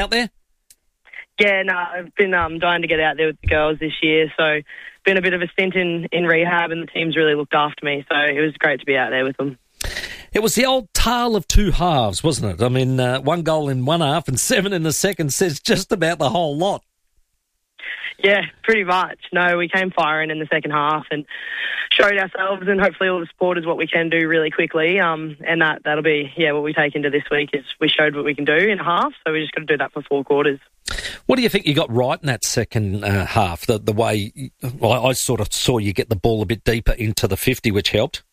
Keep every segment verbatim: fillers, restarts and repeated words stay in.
out there? Yeah, no, I've been um, dying to get out there with the girls this year, so been a bit of a stint in, in rehab, and the team's really looked after me, so it was great to be out there with them. It was the old tale of two halves, wasn't it? I mean, uh, one goal in one half and seven in the second says just about the whole lot. Yeah, pretty much. No, we came firing in the second half and showed ourselves and hopefully all the supporters what we can do really quickly. Um, and that, that'll be, yeah, what we take into this week is we showed what we can do in a half, so we just got to do that for four quarters. What do you think you got right in that second uh, half? The the way, well, I sort of saw you get the ball a bit deeper into the fifty, which helped.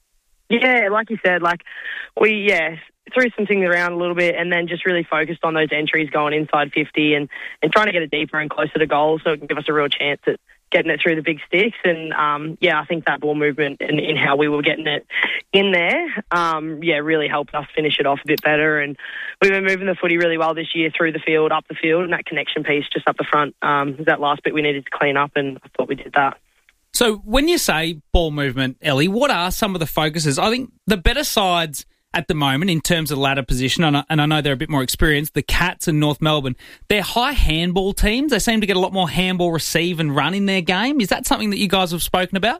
Yeah, like you said, like we, yeah, threw some things around a little bit and then just really focused on those entries going inside fifty and, and trying to get it deeper and closer to goal so it can give us a real chance at getting it through the big sticks. And, um, yeah, I think that ball movement and in how we were getting it in there, um, yeah, really helped us finish it off a bit better. And we've been moving the footy really well this year through the field, up the field, and that connection piece just up the front um, was that last bit we needed to clean up, and I thought we did that. So when you say ball movement, Ellie, what are some of the focuses? I think the better sides at the moment in terms of ladder position, and I, and I know they're a bit more experienced, the Cats and North Melbourne, they're high handball teams. They seem to get a lot more handball receive and run in their game. Is that something that you guys have spoken about?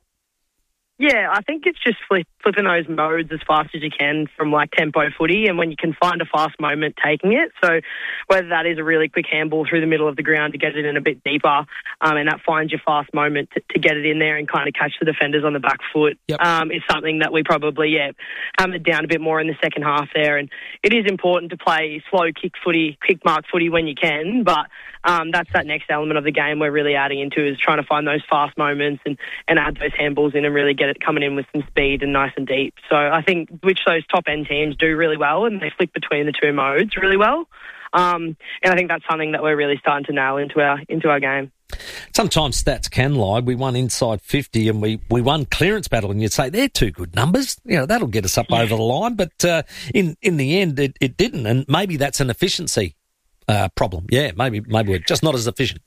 Yeah, I think it's just flip, flipping those modes as fast as you can from like tempo footy, and when you can find a fast moment, taking it. So whether that is a really quick handball through the middle of the ground to get it in a bit deeper, um, and that finds your fast moment to, to get it in there and kind of catch the defenders on the back foot, yep. um, is something that we probably, yeah, hammered down a bit more in the second half there. And it is important to play slow kick footy, kick mark footy when you can, but um, that's that next element of the game we're really adding into, is trying to find those fast moments and, and add those handballs in and really get it coming in with some speed and nice and deep. So I think which those top-end teams do really well, and they flick between the two modes really well. Um, and I think that's something that we're really starting to nail into our into our game. Sometimes stats can lie. We won inside fifty and we, we won clearance battle, and you'd say they're two good numbers. You know, that'll get us up yeah. over the line. But uh, in, in the end, it, it didn't, and maybe that's an efficiency uh, problem. Yeah, maybe maybe we're just not as efficient.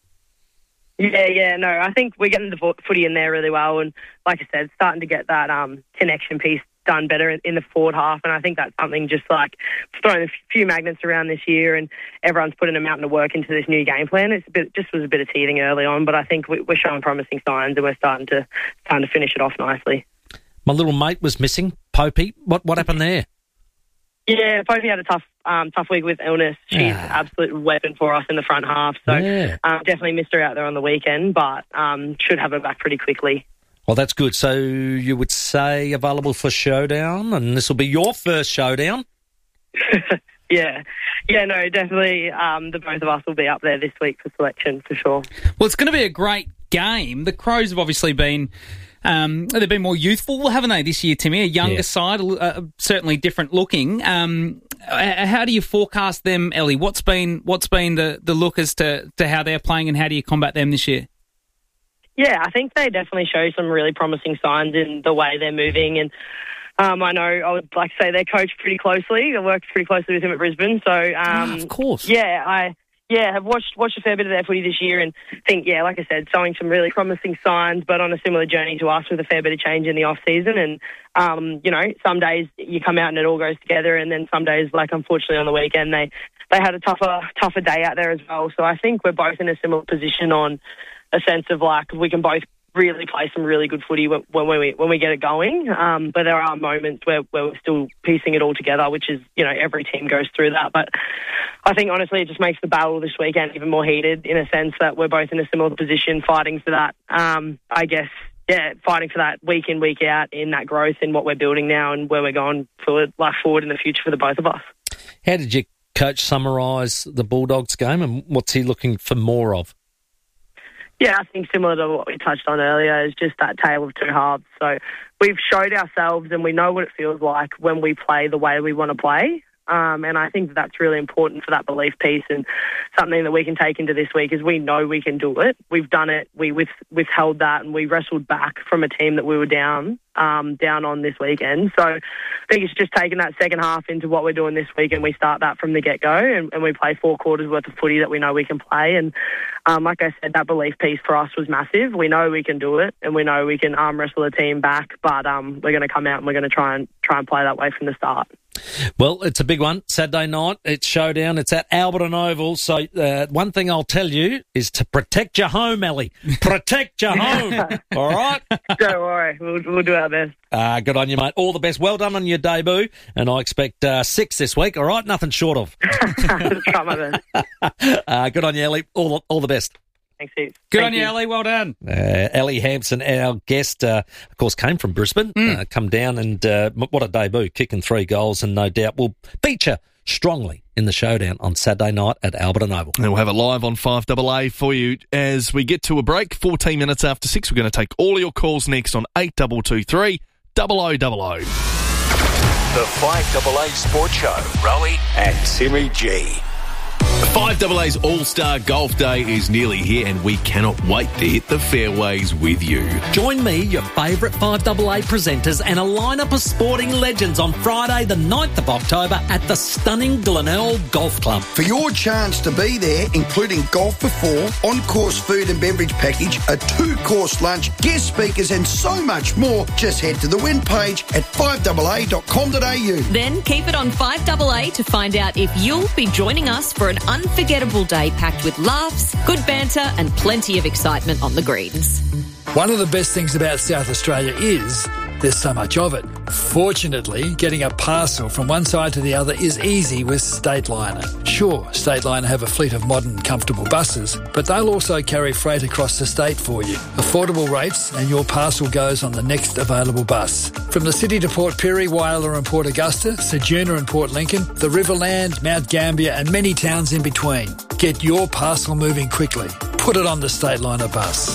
Yeah, yeah, no, I think we're getting the footy in there really well, and like I said, starting to get that um, connection piece done better in, in the forward half, and I think that's something just like throwing a few magnets around this year, and everyone's putting a mountain of work into this new game plan. It's a bit, just was a bit of teething early on, but I think we, we're showing promising signs, and we're starting to starting to finish it off nicely. My little mate was missing, Popey. What what happened there? Yeah, Popey had a tough um, tough week with illness. She's an absolute weapon for us in the front half. So yeah. um, definitely missed her out there on the weekend, but um, should have her back pretty quickly. Well, that's good. So you would say available for showdown, and this will be your first showdown? yeah. Yeah, no, definitely um, the both of us will be up there this week for selection, for sure. Well, it's going to be a great game. The Crows have obviously been... Um, they've been more youthful, haven't they, this year, Timmy? A younger yeah. side, uh, certainly different looking. Um, how do you forecast them, Ellie? What's been what's been the, the look as to, to how they're playing, and how do you combat them this year? Yeah, I think they definitely show some really promising signs in the way they're moving, and um, I know I would like to say they're coached pretty closely. I worked pretty closely with him at Brisbane, so um, oh, of course, yeah, I. Yeah, I've watched watched a fair bit of their footy this year and think, yeah, like I said, showing some really promising signs, but on a similar journey to us with a fair bit of change in the off-season. And, um, you know, some days you come out and it all goes together, and then some days, like unfortunately on the weekend, they, they had a tougher tougher day out there as well. So I think we're both in a similar position on a sense of, like, we can both really play some really good footy when, when we when we get it going. Um, but there are moments where, where we're still piecing it all together, which is, you know, every team goes through that. But I think, honestly, it just makes the battle this weekend even more heated, in a sense that we're both in a similar position, fighting for that, um, I guess, yeah, fighting for that week in, week out in that growth in what we're building now and where we're going forward, like forward in the future for the both of us. How did your coach summarise the Bulldogs game, and what's he looking for more of? Yeah, I think similar to what we touched on earlier, is just that tale of two halves. So we've showed ourselves and we know what it feels like when we play the way we want to play. Um, and I think that's really important for that belief piece, and something that we can take into this week is we know we can do it. We've done it. We with, withheld that, and we wrestled back from a team that we were down um, down on this weekend. So I think it's just taking that second half into what we're doing this week, and we start that from the get-go, and, and we play four quarters worth of footy that we know we can play. And um, like I said, that belief piece for us was massive. We know we can do it, and we know we can arm wrestle a team back, but um, we're going to come out and we're going to try and try and play that way from the start. Well, it's a big one. Saturday night, it's showdown. It's at Alberton Oval. So uh, one thing I'll tell you is to protect your home, Ellie. Protect your home. All right? Don't worry. We'll, we'll do our best. Uh, good on you, mate. All the best. Well done on your debut. And I expect uh, six this week. All right? Nothing short of. Try my best. uh, good on you, Ellie. All, all the best. Thanks, Steve. Good Thank on you, you, Ellie. Well done. Uh, Ellie Hampson, our guest, uh, of course, came from Brisbane, mm. uh, come down and uh, what a debut, kicking three goals, and no doubt will beat you strongly in the showdown on Saturday night at Alberton Oval. And we'll have it live on five A A for you as we get to a break. fourteen minutes after six, we're going to take all of your calls next on eight two two three, double oh double oh. The five A A Sports Show, Rowie and Timmy G. five A A's All-Star Golf Day is nearly here and we cannot wait to hit the fairways with you. Join me, your favourite five A A presenters and a lineup of sporting legends on Friday the ninth of October at the stunning Glenelg Golf Club. For your chance to be there, including golf before, on-course food and beverage package, a two-course lunch, guest speakers and so much more, just head to the win page at five A A dot com dot a u. Then keep it on five A A to find out if you'll be joining us for an unforgettable day packed with laughs, good banter and plenty of excitement on the greens. One of the best things about South Australia is there's so much of it. Fortunately, getting a parcel from one side to the other is easy with Stateliner. Sure, Stateliner have a fleet of modern, comfortable buses, but they'll also carry freight across the state for you. Affordable rates and your parcel goes on the next available bus. From the city to Port Pirie, Whyalla and Port Augusta, Ceduna and Port Lincoln, the Riverland, Mount Gambier and many towns in between. Get your parcel moving quickly. Put it on the Stateliner bus.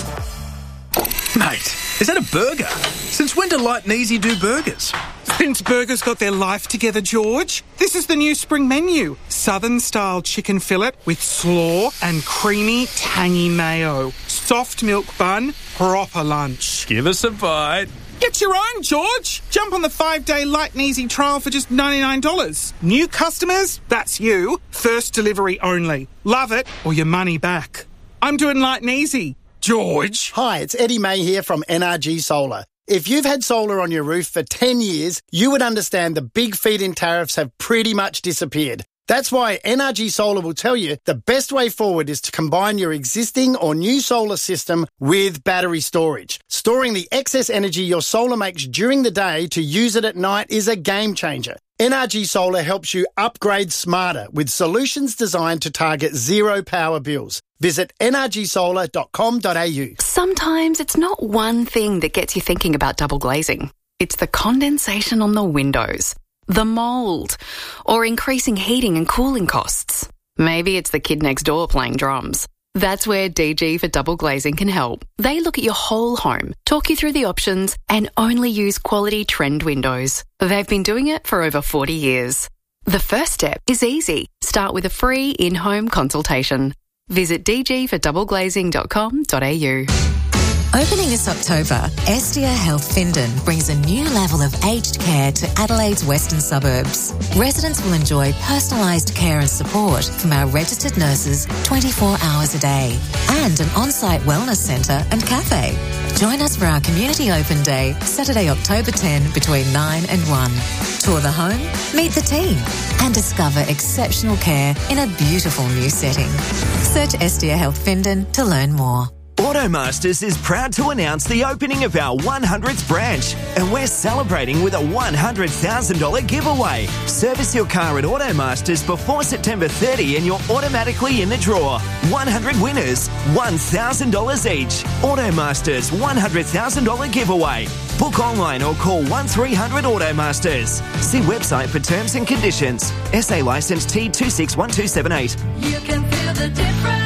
Mate, is that a burger? Since when do Light and Easy do burgers? Since burgers got their life together, George. This is the new spring menu. Southern-style chicken fillet with slaw and creamy, tangy mayo. Soft milk bun, proper lunch. Give us a bite. Get your own, George. Jump on the five-day Light and Easy trial for just ninety-nine dollars. New customers? That's you. First delivery only. Love it or your money back. I'm doing Light and Easy. George. Hi, it's Eddie May here from N R G Solar. If you've had solar on your roof for ten years, you would understand the big feed-in tariffs have pretty much disappeared. That's why N R G Solar will tell you the best way forward is to combine your existing or new solar system with battery storage. Storing the excess energy your solar makes during the day to use it at night is a game changer. N R G Solar helps you upgrade smarter with solutions designed to target zero power bills. Visit N R G solar dot com dot a u. Sometimes it's not one thing that gets you thinking about double glazing. It's the condensation on the windows, the mould, or increasing heating and cooling costs. Maybe it's the kid next door playing drums. That's where D G for Double Glazing can help. They look at your whole home, talk you through the options, and only use quality trend windows. They've been doing it for over forty years. The first step is easy. Start with a free in-home consultation. Visit d g for double glazing dot com dot a u. Opening this October, Estia Health Findon brings a new level of aged care to Adelaide's western suburbs. Residents will enjoy personalised care and support from our registered nurses twenty-four hours a day and an on-site wellness centre and cafe. Join us for our Community Open Day, Saturday, October tenth, between nine and one. Tour the home, meet the team and discover exceptional care in a beautiful new setting. Search Estia Health Findon to learn more. Automasters is proud to announce the opening of our one hundredth branch, and we're celebrating with a one hundred thousand dollars giveaway. Service your car at Automasters before September thirtieth and you're automatically in the draw. one hundred winners, one thousand dollars each. Automasters one hundred thousand dollars giveaway. Book online or call one three hundred Automasters. See website for terms and conditions. S A licence T two six one two seven eight. You can feel the difference.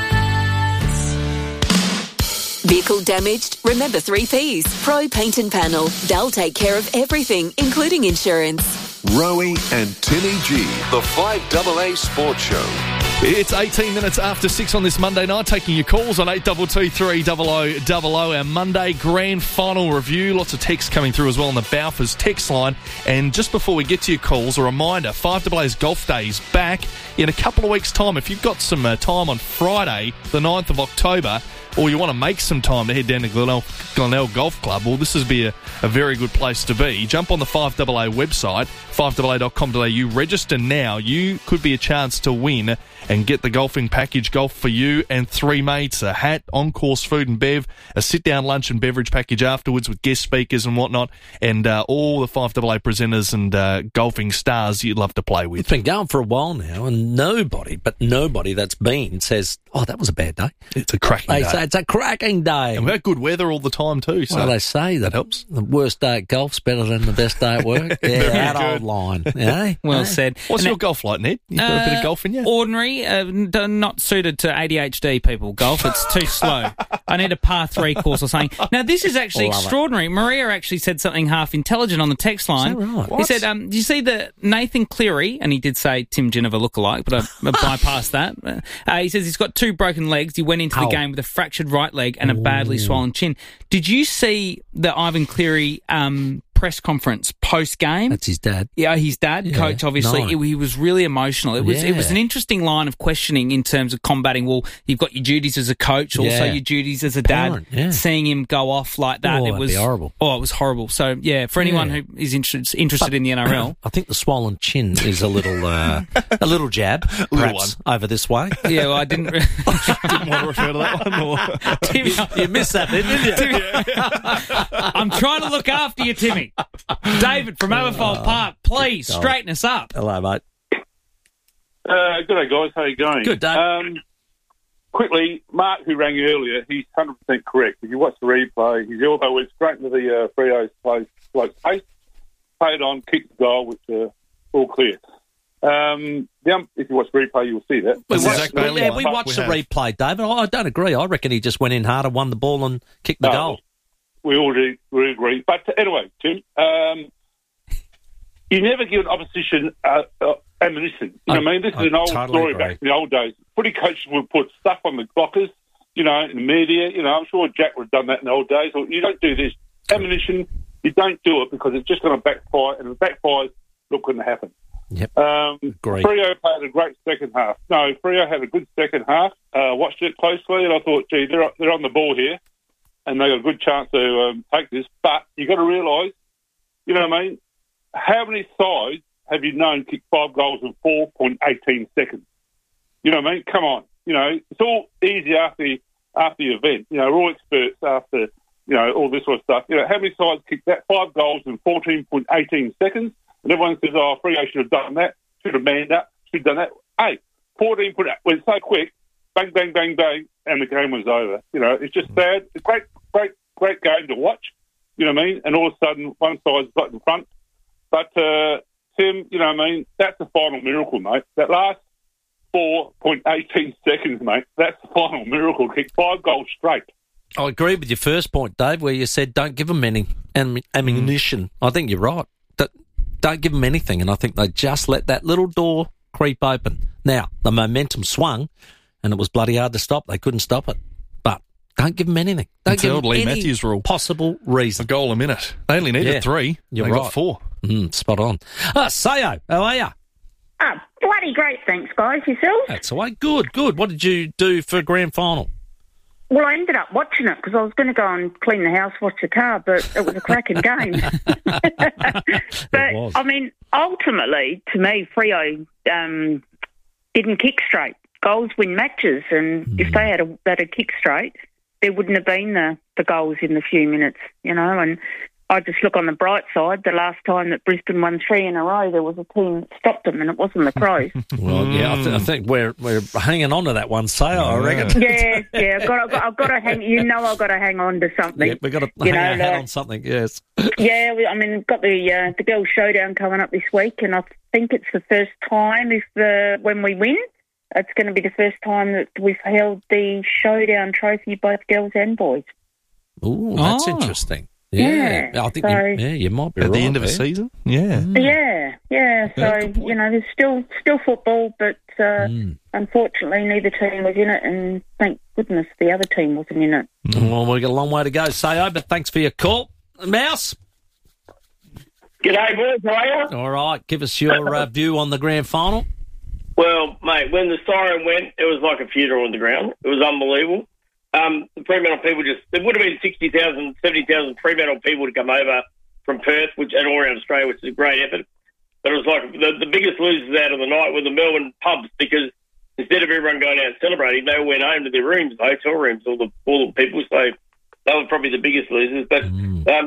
Vehicle damaged? Remember three Ps. Pro Paint and Panel. They'll take care of everything, including insurance. Rowie and Timmy G, the five A A Sports Show. It's eighteen minutes after six on this Monday night, taking your calls on eight two two three, double oh double oh, our Monday grand final review. Lots of texts coming through as well on the Balfours text line. And just before we get to your calls, a reminder, five A A's Golf Day is back in a couple of weeks' time. If you've got some uh, time on Friday, the ninth of October, or you want to make some time to head down to Glenelg, Glenelg Golf Club, well, this would be a, a very good place to be. Jump on the five A A website, five A A dot com dot a u. Register now. You could be a chance to win and get the golfing package, golf for you and three mates, a hat, on-course food and bev, a sit-down lunch and beverage package afterwards with guest speakers and whatnot, and uh, all the five A A presenters and uh, golfing stars you'd love to play with. It's been going for a while now, and nobody, but nobody that's been says, oh, that was a bad day. It's a cracking they day. Say it's a cracking day. And we've had good weather all the time too. So well, they say that, that helps. The worst day at golf's better than the best day at work. Yeah, that old line. Yeah, well yeah. said. What's and your that, golf like, Ned? You got uh, a bit of golf in you? Ordinary, uh, d- not suited to A D H D people. Golf, it's too slow. I need a par three course or something. Now, this is actually Love extraordinary. It. Maria actually said something half intelligent on the text line. Is that right? He What? said, um, "Do you see the Nathan Cleary?" And he did say Tim Geneva lookalike, but I, I bypassed that. Uh, he says he's got two broken legs. He went into the Ow. game with a fractured right leg and a badly swollen chin. Did you see the Ivan Cleary um, press conference post game? That's his dad. Yeah, his dad, Yeah, coach. Obviously, no. It- he was really emotional. It was it was Yeah. an interesting line of questioning in terms of combating. Well, you've got your duties as a coach, also Yeah. your duties as a dad. Parent, yeah. Seeing him go off like that, Oh, it that'd was be horrible. Oh, it was horrible. So yeah, for anyone Yeah. who is interested interested in the N R L, I think the swollen chin is a little, uh, a little jab, perhaps over this way. yeah, well, I didn't. Re- Didn't want to refer to that one. Or... Timmy, You missed that, didn't you? Timmy, I'm trying to look after you, Timmy. David from Aberfold Park, please God. straighten us up. Hello, mate. Uh, good day, guys. How you going? Good, Dave. Um, quickly, Mark, who rang earlier, he's one hundred percent correct. If you watch the replay, his elbow went straight into the uh, Freo's place, bloke's face, played on, kicked the goal, which uh, all clear. Um, the um, if you watch the replay, you'll see that. We That's watched, exactly we, yeah, what we we watched the have. replay, David. I I don't agree. I reckon he just went in harder, won the ball, and kicked the No, goal. We all do, we agree. But anyway, Tim, um, you never give an opposition uh, uh, ammunition. You know what I mean? This is I an old totally story agree. back in the old days. Footy coaches would put stuff on the blockers, you know, in the media. You know, I'm sure Jack would have done that in the old days. Well, you don't do this. Ammunition, you don't do it because it's just going to backfire. And if it backfires, look what can happen. Yep. Um, Agree. Freo played a great second half. No, Freo had a good second half. Uh, watched it closely, and I thought, gee, they're they're on the ball here, and they got a good chance to um, take this. But you got to realise, you know what I mean? How many sides have you known kick five goals in four point one eight seconds? You know what I mean? Come on, you know it's all easy after the, after the event. You know, we're all experts after you know all this sort of stuff. You know, how many sides kicked that five goals in fourteen point one eight seconds? And everyone says, oh, Freo should have done that, should have manned up, should have done that. Hey, fourteen point went so quick, bang, bang, bang, bang, and the game was over. You know, it's just sad. It's a great, great, great game to watch. You know what I mean? And all of a sudden, one side's got in front. But, uh, Tim, you know what I mean? That's the final miracle, mate. That last four point one eight seconds, mate, that's the final miracle. Kick five goals straight. I agree with your first point, Dave, where you said don't give them any am- ammunition. I think you're right. That, don't give them anything, and I think they just let that little door creep open. Now, the momentum swung, and it was bloody hard to stop. They couldn't stop it. But don't give them anything. Don't It's the give old them Lee any Matthews rule. possible reason. A goal a minute. They only needed Yeah, three. You're they right. got four. Mm, spot on. Ah, Sayo, how are you? Oh, bloody great, thanks, guys. Yourself? That's all right. Good, good. What did you do for grand final? Well, I ended up watching it because I was going to go and clean the house, watch the car, but it was a cracking game. But, was. I mean, ultimately, to me, Freo um, didn't kick straight. Goals win matches, and Mm. if they had a better kick straight, there wouldn't have been the, the goals in the few minutes, you know, and I just look on the bright side. The last time that Brisbane won three in a row, there was a team that stopped them, and it wasn't the Crows. Well, yeah, I, th- I think we're we're hanging on to that one, Sayo, I reckon. yeah, yeah. I've got, I've got, I've got to hang. You know, I've got to hang on to something. Yeah, we've got to you hang know, our hat like- on something, yes. Yeah, we, I mean, got the uh, the girls' showdown coming up this week, and I think it's the first time if the when we win, it's going to be the first time that we've held the showdown trophy, both girls and boys. Ooh, that's Oh. interesting. Yeah, Yeah, I think so- you, yeah, you might be At right the end of a there. season? Yeah. Yeah, yeah. So you know, there's still still football, but uh, Mm. unfortunately, neither team was in it, and thank goodness the other team wasn't in it. Well, we've got a long way to go, Sayo, but thanks for your call. Mouse? G'day, boys. How are you? All right, give us your uh, view on the grand final. Well, mate, when the siren went, it was like a funeral on the ground. It was unbelievable. um, the Fremantle people just, there would have been sixty thousand, seventy thousand Fremantle people to come over from Perth, which and all around Australia, which is a great effort. But it was like the, the biggest losers out of the night were the Melbourne pubs, because instead of everyone going out and celebrating, they all went home to their rooms, the hotel rooms, all the all the people. So they were probably the biggest losers. But um,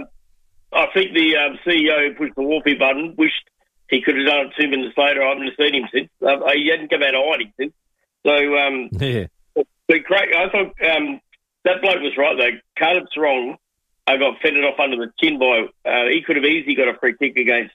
I think the um, C E O who pushed the Wolfie button wished he could have done it two minutes later. I haven't seen him since. Uh, he hadn't come out of hiding since. So, um, yeah. But Craig, I thought um, that bloke was right, though. Caleb Serong uh, got fended off under the chin by, uh, he could have easily got a free kick against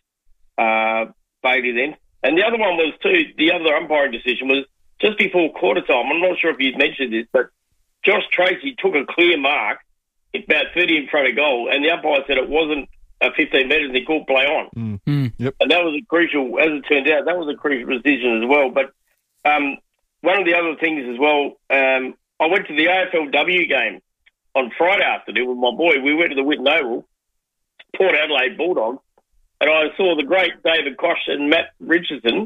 uh, Bailey then. And the other one was, too, the other umpiring decision was just before quarter time. I'm not sure if you'd mentioned this, but Josh Tracy took a clear mark about thirty in front of goal, and the umpire said it wasn't uh, fifteen metres, and he called play on. Mm. Mm. Yep. And that was a crucial, as it turned out, that was a crucial decision as well. But um, one of the other things as well, um, I went to the A F L W game on Friday afternoon with my boy. We went to the Whitten Oval, Port Adelaide Bulldogs, and I saw the great David Koch and Matt Richardson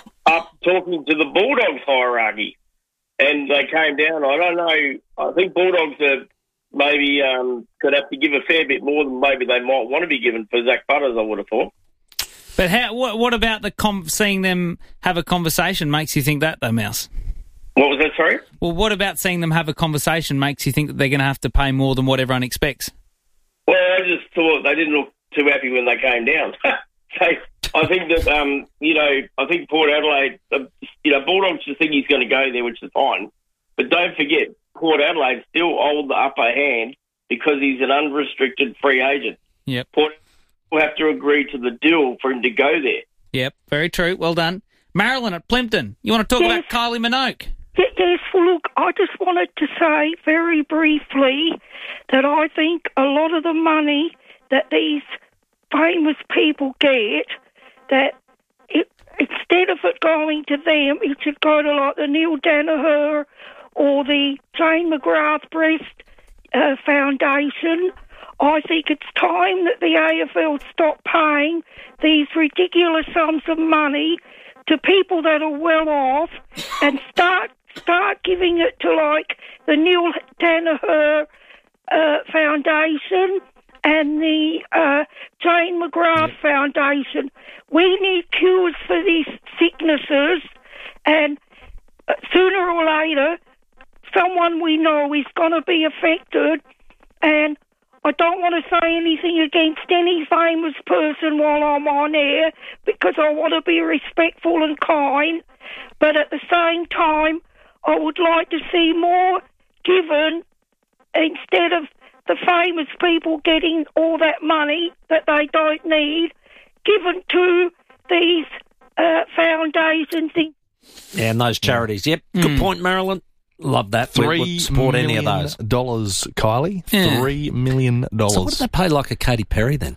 up talking to the Bulldogs hierarchy. And they came down. I don't know. I think Bulldogs are maybe um, could have to give a fair bit more than maybe they might want to be given for Zach Butters, I would have thought. But how, what, what about the com- seeing them have a conversation makes you think that, though, Mouse? What was that, sorry? Well, what about seeing them have a conversation makes you think that they're going to have to pay more than what everyone expects? Well, I just thought they didn't look too happy when they came down. So I think that, um, you know, I think Port Adelaide, uh, you know, Bulldogs just think he's going to go there, which is fine. But don't forget, Port Adelaide still hold the upper hand because he's an unrestricted free agent. Yep. Port will have to agree to the deal for him to go there. Yep, very true. Well done. Marilyn at Plimpton, you want to talk Yes. about Kylie Minogue? Yes, well, look, I just wanted to say very briefly that I think a lot of the money that these famous people get, that it, instead of it going to them, it should go to like the Neil Danaher or the Jane McGrath Breast uh, Foundation. I think it's time that the A F L stop paying these ridiculous sums of money to people that are well off and start start giving it to like the Neil Danaher uh, Foundation and the uh, Jane McGrath yeah. Foundation. We need cures for these sicknesses, and uh, sooner or later, someone we know is going to be affected. And I don't want to say anything against any famous person while I'm on air because I want to be respectful and kind, but at the same time, I would like to see more given instead of the famous people getting all that money that they don't need, given to these uh, foundations. Yeah, and those charities. Yep, good Mm. point, Marilyn. Love that. We Three would support any of million those. dollars, Kylie. Yeah. Three million dollars. So what do they pay like a Katy Perry then?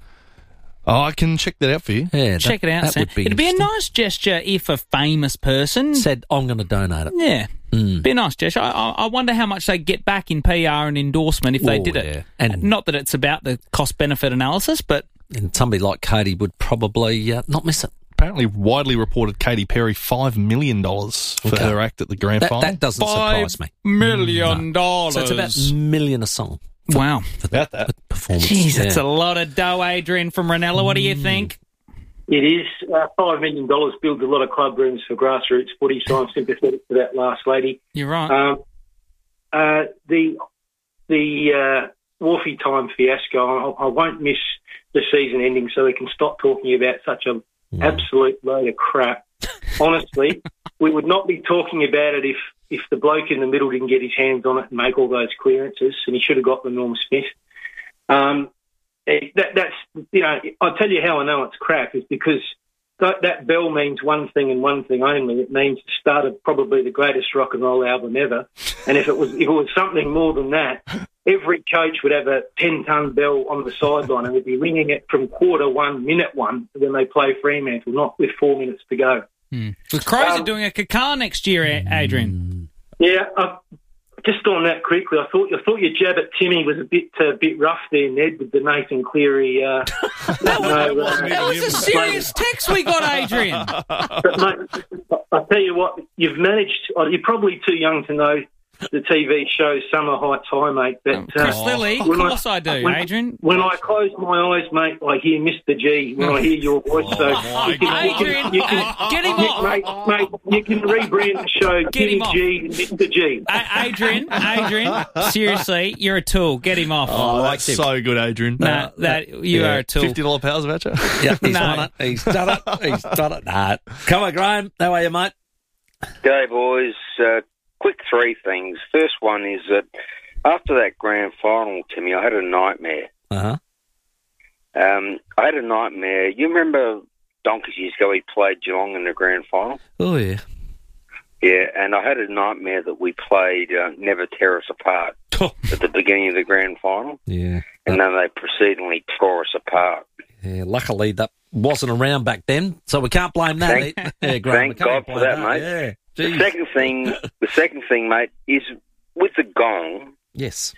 Oh, I can check that out for you. Yeah, Check it out, That Sam. would be It'd be a interesting. nice gesture if a famous person Said, I'm going to donate it. Yeah, Mm. be a nice gesture. I, I I wonder how much they get back in P R and endorsement if they Oh, did it. yeah. And- not that it's about the cost-benefit analysis, but And somebody like Katy would probably uh, not miss it. Apparently, widely reported Katy Perry five million dollars for Okay. her act at the grand That, final. that doesn't surprise me. million dollars. So it's about a million a song. Wow. About that. Performance. Jeez, that's Yeah. a lot of dough, Adrian from Ranella. What do you think? It is. Uh, five million dollars builds a lot of club rooms for grassroots footy, so I'm sympathetic to that last lady. You're right. Um, uh, the the uh, Wharfie time fiasco, I, I won't miss the season ending so we can stop talking about such an absolute load of crap. Honestly, we would not be talking about it if, if the bloke in the middle didn't get his hands on it and make all those clearances, and he should have got the Norm Smith. Um, it, that, that's, you know, I'll tell you how I know it's crap is because that, that bell means one thing and one thing only. It means the start of probably the greatest rock and roll album ever. And if it was if it was something more than that, every coach would have a ten-ton bell on the sideline and would be ringing it from quarter one, minute one, when they play Fremantle, not with four minutes to go. Hmm. The Crows Um, are doing a Kakar next year, Adrian. Yeah, uh, just on that quickly, I thought I thought your jab at Timmy was a bit uh, bit rough there, Ned, with the Nathan Cleary. Uh, That was, no, uh, that was a serious text we got, Adrian. But, mate, I'll tell you what, you've managed, oh, you're probably too young to know the T V show Summer Heights High, mate. But, Chris uh, Lilly, of when course I, I do, when, Adrian. When I close my eyes, mate, I hear Mister G when I hear your voice. So Oh, you can, you Adrian, can, you can, uh, get him you, off. mate, mate. You can rebrand the show Get him Kenny off. G and Mister G. A- Adrian, Adrian, seriously, you're a tool. Get him off. Oh, that's so good, Adrian. Nah, that you Yeah. are a tool. fifty dollars powers voucher? Yeah, he's No. done it. He's done it. He's done it. Nah. Come on, Graham. How are you, mate? G'day, boys. Uh, quick three things. First one is that after that grand final, Timmy, I had a nightmare. Uh-huh. Um, I had a nightmare. You remember donkeys years ago we played Geelong in the grand final? Oh, yeah. Yeah, and I had a nightmare that we played uh, Never Tear Us Apart at the beginning of the grand final, Yeah. and then they proceedingly tore us apart. Yeah, luckily that wasn't around back then, so we can't blame that. Thank, yeah, Graham, we thank can't God for blame that, mate. Yeah. The Jeez. second thing, the second thing, mate, is with the gong. Yes.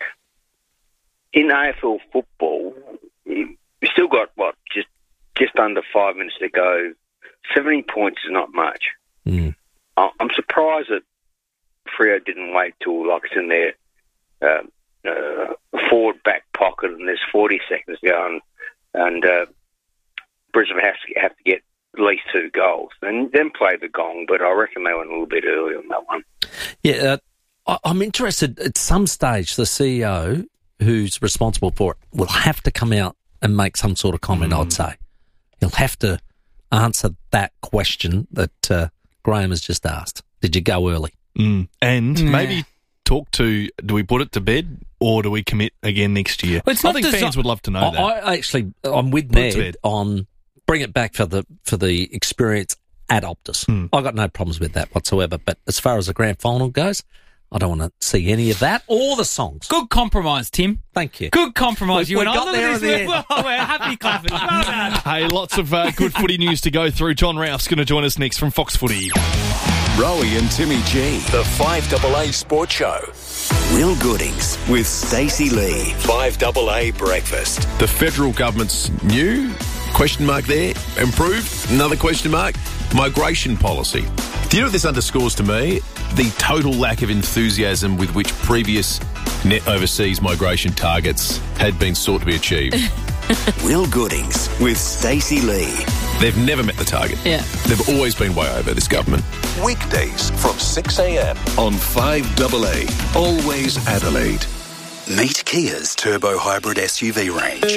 In A F L football, you we still got what just just under five minutes to go. Seventy points is not much. Mm. I- I'm surprised that Freo didn't wait till like it's in their uh, uh, forward back pocket and there's forty seconds to go, and, and uh, Brisbane has to have to get at least two goals and then play the gong. But I reckon they went a little bit early on that one. Yeah, uh, I- I'm interested. At some stage, the C E O who's responsible for it will have to come out and make some sort of comment, Mm. I'd say. He'll have to answer that question that uh, Graham has just asked. Did you go early? Mm. And Yeah. maybe talk to, do we put it to bed or do we commit again next year? Well, it's I not think desi- fans would love to know I, that. I actually, I'm with Put it to Ned bed. on bring it back for the for the experience at Optus. Hmm. I got no problems with that whatsoever. But as far as the grand final goes, I don't want to see any of that or the songs. Good compromise, Tim. Thank you. Good compromise. We- you we and I got look there at in this. the We're, well, we're happy clapping. Well done. Hey, lots of uh, good footy news to go through. John Ralph's going to join us next from Fox Footy. Rowie and Timmy G. The five A A Sports Show. Will Goodings with Stacey Lee. five A A Breakfast. The federal government's new question mark there, improved, another question mark, migration policy. Do you know what this underscores to me? The total lack of enthusiasm with which previous net overseas migration targets had been sought to be achieved. Will Goodings with Stacey Lee. They've never met the target. Yeah. They've always been way over, this government. Weekdays from six a.m. on five A A. Always Adelaide. Meet Kia's turbo hybrid S U V range.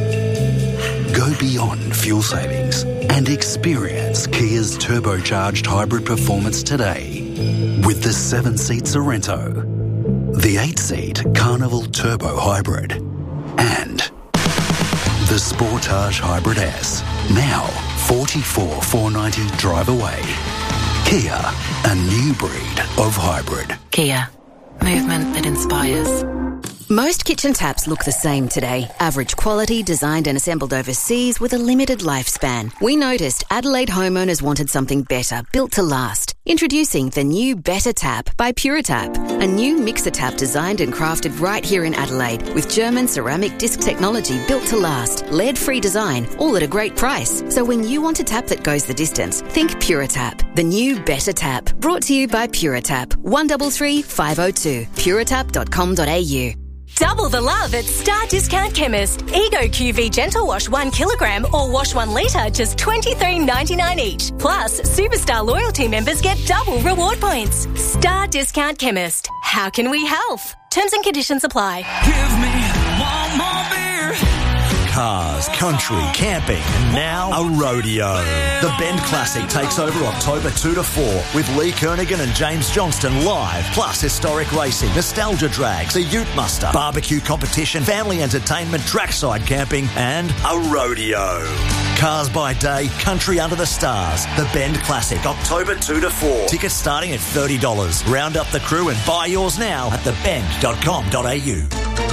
Go beyond fuel savings and experience Kia's turbocharged hybrid performance today with the seven-seat Sorrento, the eight-seat Carnival Turbo Hybrid, and the Sportage Hybrid S. Now forty-four thousand four hundred ninety drive away. Kia, a new breed of hybrid. Kia. Movement that inspires. Most kitchen taps look the same today. Average quality, designed and assembled overseas with a limited lifespan. We noticed Adelaide homeowners wanted something better, built to last. Introducing the new Better Tap by Puritap, a new mixer tap designed and crafted right here in Adelaide with German ceramic disc technology built to last, lead-free design, all at a great price. So when you want a tap that goes the distance, think Puritap, the new Better Tap. Brought to you by Puritap. one three three, five oh two. puritap dot com dot a u. Double the love at Star Discount Chemist. Ego Q V Gentle Wash one kilogram or wash one litre, just twenty-three ninety-nine each. Plus, Superstar loyalty members get double reward points. Star Discount Chemist. How can we help? Terms and conditions apply. Give me one more beer. Cars, country, camping, and now a rodeo. The Bend Classic takes over October two to four with Lee Kernigan and James Johnston live, plus historic racing, nostalgia drags, a ute muster, barbecue competition, family entertainment, trackside camping, and a rodeo. Cars by day, country under the stars. The Bend Classic, October two to four. Tickets starting at thirty dollars. Round up the crew and buy yours now at the bend dot com dot a u.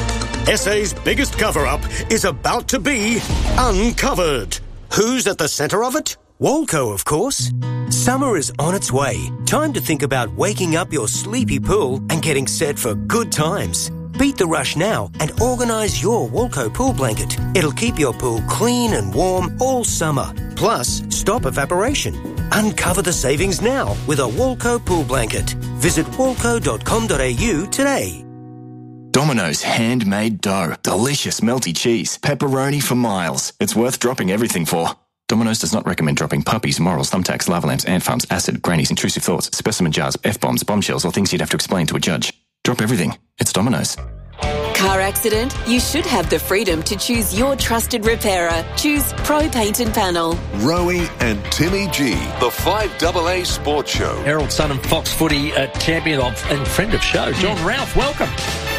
S A's biggest cover-up is about to be uncovered. Who's at the centre of it? Walco, of course. Summer is on its way. Time to think about waking up your sleepy pool and getting set for good times. Beat the rush now and organise your Walco pool blanket. It'll keep your pool clean and warm all summer. Plus, stop evaporation. Uncover the savings now with a Walco pool blanket. Visit walco dot com dot a u today. Domino's handmade dough. Delicious melty cheese. Pepperoni for miles. It's worth dropping everything for. Domino's does not recommend dropping puppies, morals, thumbtacks, lava lamps, ant farms, acid, grannies, intrusive thoughts, specimen jars, F-bombs, bombshells, or things you'd have to explain to a judge. Drop everything. It's Domino's. Car accident? You should have the freedom to choose your trusted repairer. Choose Pro Paint and Panel. Rowie and Timmy G, the five A A Sports Show. Herald Sun and Fox Footy uh, champion of and friend of show, John Ralph. Welcome.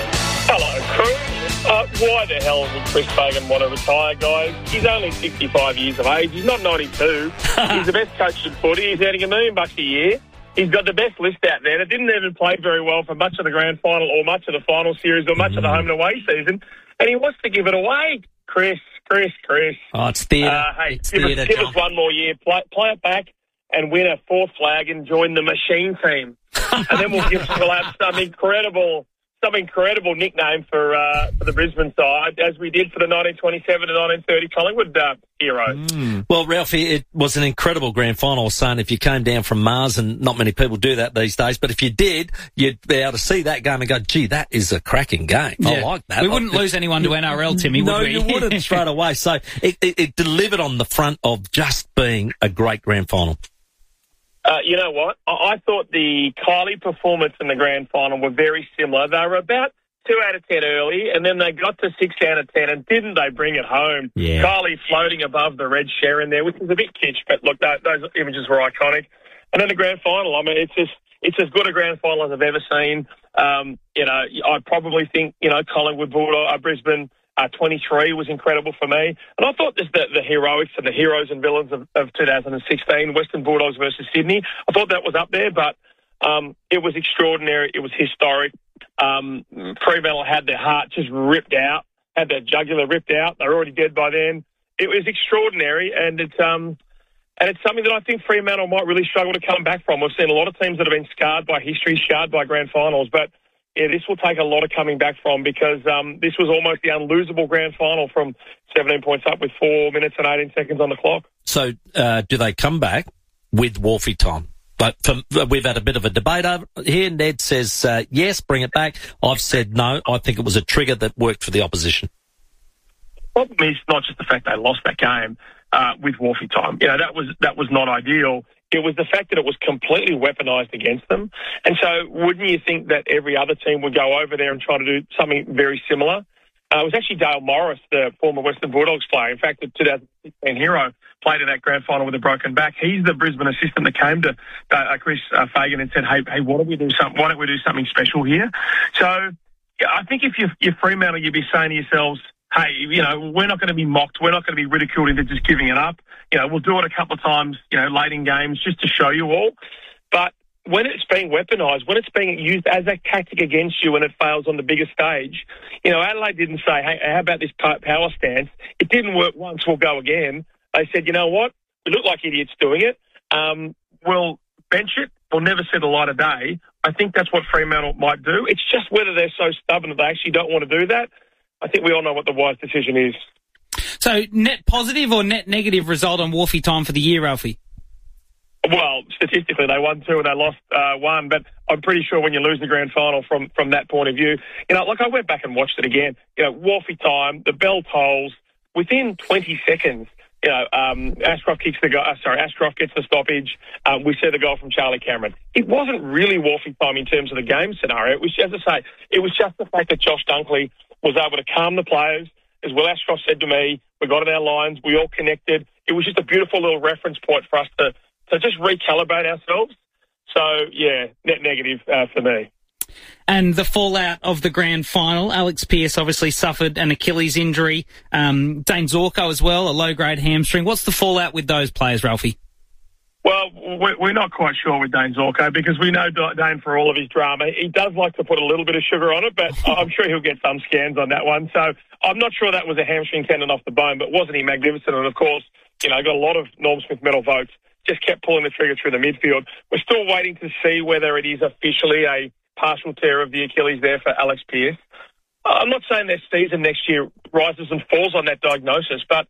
Hello, crew. Uh, why the hell would Chris Fagan want to retire, guys? He's only sixty-five years of age. He's not ninety-two. He's the best coach in footy. He's earning a million bucks a year. He's got the best list out there. That didn't even play very well for much of the grand final or much of the final series or much mm. of the home and away season. And he wants to give it away. Chris, Chris, Chris. Oh, it's theatre. Uh, hey, it's give, theatre, us, give John. us one more year. Play, play it back and win a fourth flag and join the machine team. And then we'll, give, we'll have some incredible... some incredible nickname for uh, for the Brisbane side, as we did for the nineteen twenty-seven to nineteen thirty Collingwood uh, heroes. Mm. Well, Ralphie, it was an incredible grand final, son. If you came down from Mars, and not many people do that these days, but if you did, you'd be able to see that game and go, gee, that is a cracking game. Yeah. I like that. We wouldn't lose anyone to N R L, Timmy, would no, we? No, you wouldn't straight away. So it, it, it delivered on the front of just being a great grand final. Uh, you know what? I, I thought the Kylie performance in the grand final were very similar. They were about two out of ten early, and then they got to six out of ten, and didn't they bring it home? Yeah. Kylie floating above the red Sharon there, which is a bit kitsch, but look, those, those images were iconic. And then the grand final, I mean, it's just it's as good a grand final as I've ever seen. Um, you know, I probably think, you know, Collingwood, Bulldog, uh, Brisbane, uh, twenty-three was incredible for me. And I thought just the, the heroics and the heroes and villains of, of two thousand sixteen, Western Bulldogs versus Sydney, I thought that was up there, but um, it was extraordinary. It was historic. Um, Fremantle had their heart just ripped out, had their jugular ripped out. They were already dead by then. It was extraordinary, and it's um, and it's something that I think Fremantle might really struggle to come back from. We've seen a lot of teams that have been scarred by history, scarred by grand finals, but yeah, this will take a lot of coming back from, because um, this was almost the unlosable grand final from seventeen points up with four minutes and eighteen seconds on the clock. So uh, do they come back with Wolfie time? But for, we've had a bit of a debate over here. Ned says, uh, yes, bring it back. I've said no. I think it was a trigger that worked for the opposition. The problem is not just the fact they lost that game uh, with Wolfie time. You know, that was that was not ideal. It was the fact that it was completely weaponised against them. And so wouldn't you think that every other team would go over there and try to do something very similar? Uh, it was actually Dale Morris, the former Western Bulldogs player. In fact, the two thousand sixteen hero played in that grand final with a broken back. He's the Brisbane assistant that came to uh, Chris uh, Fagan and said, "Hey, hey, why don't we do something? Why don't we do something special here?" So, yeah, I think if you're, you're Fremantle, you'd be saying to yourselves, "Hey, you know, we're not going to be mocked. We're not going to be ridiculed into just giving it up. You know, we'll do it a couple of times, you know, late in games just to show you all." But when it's being weaponised, when it's being used as a tactic against you and it fails on the biggest stage, you know, Adelaide didn't say, hey, how about this power stance? It didn't work once, we'll go again. They said, you know what? We look like idiots doing it. Um, we'll bench it. We'll never see the light of day. I think that's what Fremantle might do. It's just whether they're so stubborn that they actually don't want to do that. I think we all know what the wise decision is. So net positive or net negative result on Wolfie time for the year, Ralphie? Well, statistically, they won two and they lost uh, one, but I'm pretty sure when you lose the grand final from, from that point of view, you know, like I went back and watched it again, you know, Wolfie time, the bell tolls, within twenty seconds, you know, um, Ashcroft kicks the goal, uh, sorry, Ashcroft gets the stoppage, um, we see the goal from Charlie Cameron. It wasn't really Wolfie time in terms of the game scenario. It was, as I say, it was just the fact that Josh Dunkley was able to calm the players. As Will Ashcroft said to me, we got in our lines, we all connected. It was just a beautiful little reference point for us to So just recalibrate ourselves. So, yeah, net negative uh, for me. And the fallout of the grand final, Alex Pearce obviously suffered an Achilles injury. Um, Dane Zorko as well, a low-grade hamstring. What's the fallout with those players, Ralphie? Well, we're not quite sure with Dane Zorko because we know Dane for all of his drama. He does like to put a little bit of sugar on it, but I'm sure he'll get some scans on that one. So I'm not sure that was a hamstring tendon off the bone, but wasn't he magnificent? And, of course, you know, got a lot of Norm Smith medal votes. Just kept pulling the trigger through the midfield. We're still waiting to see whether it is officially a partial tear of the Achilles there for Alex Pearce. I'm not saying their season next year rises and falls on that diagnosis, but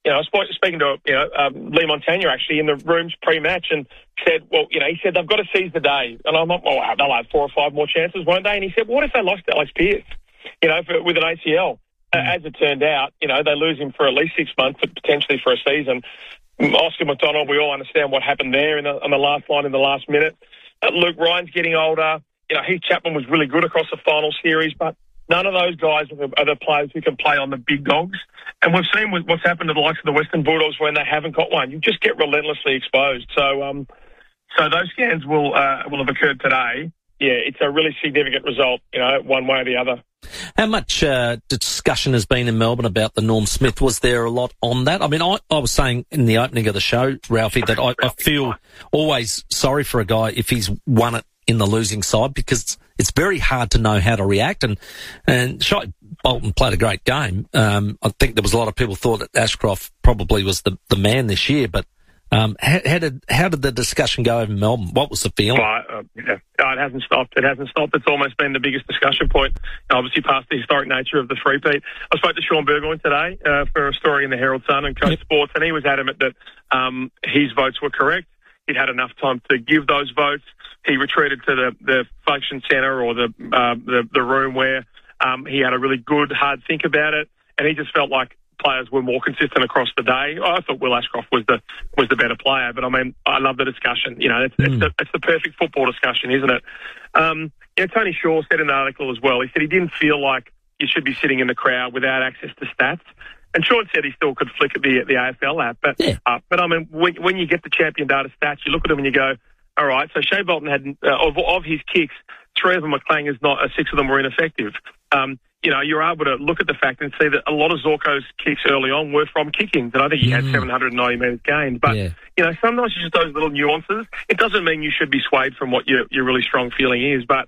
you know, I was speaking to, you know, um, Lee Montagna actually in the rooms pre-match and said, well, you know, he said they've got to seize the day. And I'm like, well, they'll have four or five more chances, won't they? And he said, what if they lost Alex Pearce, you know, for, with an A C L? Uh, as it turned out, you know, they lose him for at least six months, but potentially for a season. Oscar McDonald, we all understand what happened there in the, on the last line in the last minute. Uh, Luke Ryan's getting older. You know, Heath Chapman was really good across the final series, but none of those guys are the, are the players who can play on the big dogs. And we've seen with what's happened to the likes of the Western Bulldogs when they haven't got one. You just get relentlessly exposed. So, um, so those scans will uh, will have occurred today. Yeah, it's a really significant result, you know, one way or the other. How much uh, discussion has been in Melbourne about the Norm Smith? Was there a lot on that? I mean, I, I was saying in the opening of the show, Ralphie, that I, I feel always sorry for a guy if he's won it in the losing side because it's, it's very hard to know how to react. And, and Shai Bolton played a great game. Um, I think there was a lot of people thought that Ashcroft probably was the, the man this year, but Um, how, how did how did the discussion go over in Melbourne? What was the feeling? Well, uh, yeah. oh, it hasn't stopped. It hasn't stopped. It's almost been the biggest discussion point, obviously past the historic nature of the three-peat. I spoke to Sean Burgoyne today uh, for a story in the Herald Sun and Coast yep. Sports, and he was adamant that um, his votes were correct. He'd had enough time to give those votes. He retreated to the, the function centre or the, uh, the the room where um, he had a really good, hard think about it, and he just felt like players were more consistent across the day. I thought Will Ashcroft was the was the better player, but I mean, I love the discussion. You know, it's, mm. it's, the, it's the perfect football discussion, isn't it? Um, you know, Tony Shaw said in an article as well, he said he didn't feel like you should be sitting in the crowd without access to stats. And Sean said he still could flick at the, the A F L app. But, yeah. uh, but I mean, when, when you get the champion data stats, you look at them and you go, all right, so Shai Bolton had, uh, of, of his kicks, three of them were clangers, not uh, six of them were ineffective. Um, you know, you're able to look at the fact and see that a lot of Zorko's kicks early on were from kick-ins, and I think he had mm. seven hundred ninety metres gained. But, yeah. you know, sometimes it's just those little nuances. It doesn't mean you should be swayed from what your, your really strong feeling is, but